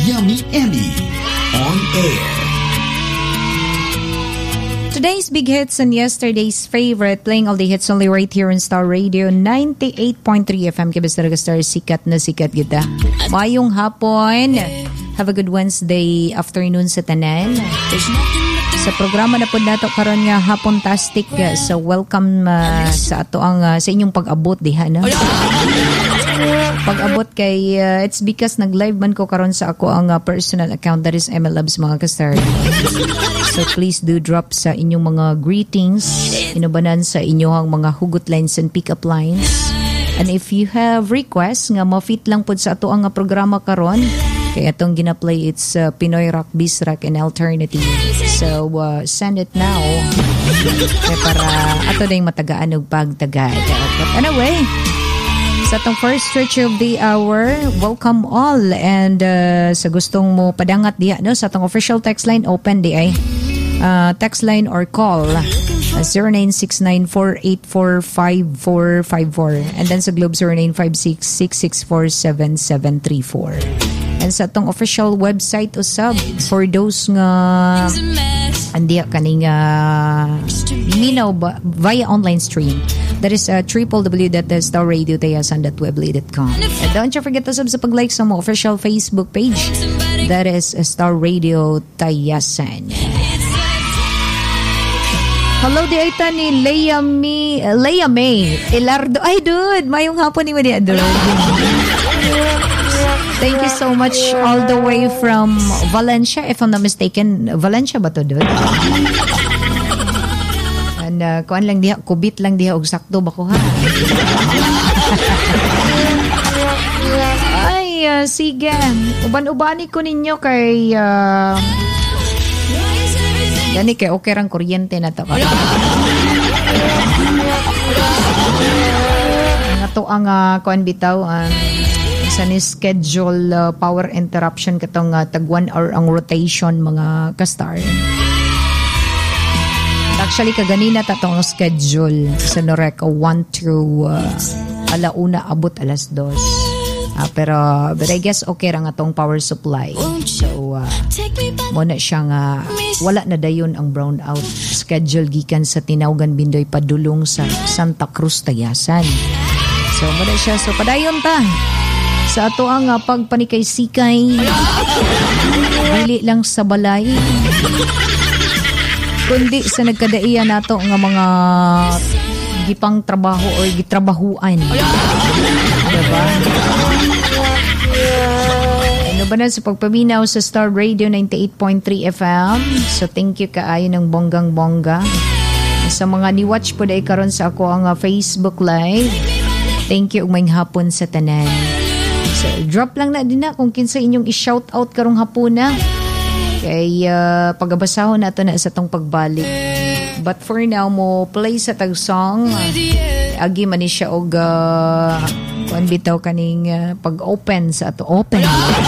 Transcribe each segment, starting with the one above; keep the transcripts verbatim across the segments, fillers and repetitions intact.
Yummy Emmy on air. Today's big hits and yesterday's favorite, playing all the hits only right here on Star Radio ninety-eight point three F M. Kibis talaga Star, sikat na sikat kita. Mayong hapon. Have a good Wednesday afternoon sa tanan. Sa programa na po nato karon nga hapon-tastic. So welcome uh, sa ato ang uh, sa inyong pag-abot diha na. Pag-abot kay uh, it's because nag-live man ko karon sa ako ang uh, personal account, that is M L Labs mga ka-star. So please do drop sa inyong mga greetings, inubanan sa inyong mga hugot lines and pick-up lines. And if you have requests nga ma-fit lang pod sa ato ang uh, programa karon, kaya itong gina-play, it's uh, Pinoy rock, biz rock, and alternative. So uh, send it now. Kaya para ato na yung matagaan og pagtagad. But anyway, sa itong first stretch of the hour, welcome all. And uh, sa gustong mo padangat diya, no? Sa itong official text line, open di ay. Uh, text line or call uh, zero nine six nine four eight four five four five four. And then sa Globe zero nine five six six six four seven seven three four. And sa itong official website o sub, for those nga andiya kaning uh, minaw ba, via online stream, that is uh, w w w dot star radio tayasan dot weebly dot com. And don't you forget to sub sa pag-like sa mo official Facebook page, that is uh, Star Radio Tayasan. Hello di ay ta ni Leia May, uh, Leia May Ilardo. Ay dude, mayong hapon ni mo di dude. Thank you so much all the way from Valencia, if I'm not mistaken. Valencia ba to dude? And uh, kuan lang diha, kubit lang diha og sakto ba ko ha. Ay, uh, sige. Uban-ubani ko ninyo kay uh, gani kay okay rang kuryente na to. Nga to ang uh, kuan bitaw ang uh, isa ni schedule uh, power interruption katong uh, tag one hour ang rotation mga ka-star. Actually kaganina tatong schedule sa Norec one through uh, alauna abot alas dos. Uh, pero but I guess okay ra nga tong power supply. So uh, mo na siyang uh, wala na dayon ang brownout schedule gikan sa Tinawgan Bindoy padulong sa Santa Cruz Tayasan. So mo na siya, so padayon ta sa ato ang uh, pagpanikay-sikay, dili lang sa balay kundi sa nagkadaiya nato nga mga gipang trabaho o gitrabahuan. Diba? Ano ba na sa pagpaminaw sa Star Radio ninety-eight point three F M. So thank you kaayo ng bonggang-bongga. Sa mga ni-watch po dahil karon sa ako ang uh, Facebook Live, thank you umay hapon sa tanan. So drop lang na din na kung kinsa inyong i-shout out karong hapon na. Kay uh, pagabasahon nato na sa tong pagbalik. But for now mo play sa tag song. Uh, agi man ni siya og uh, kuan bitaw kaning uh, pag-open sa ato open.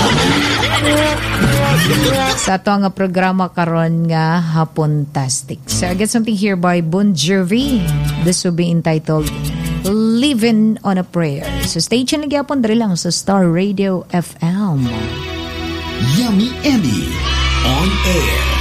Sa ato nga programa karon nga hapon-tastic. So I get something here by Bon Jovi. This will be entitled Living on a Prayer. So stay tuned lagi apon diri lang sa Star Radio F M. Yummy Emmy on air.